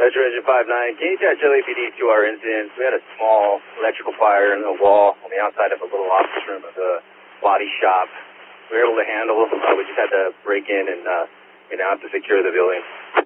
Metro Engine 59, can you attach LAPD to our incident? We had a small electrical fire in the wall on the outside of a little office room of the body shop. We were able to handle, we just had to break in and get out to secure the building.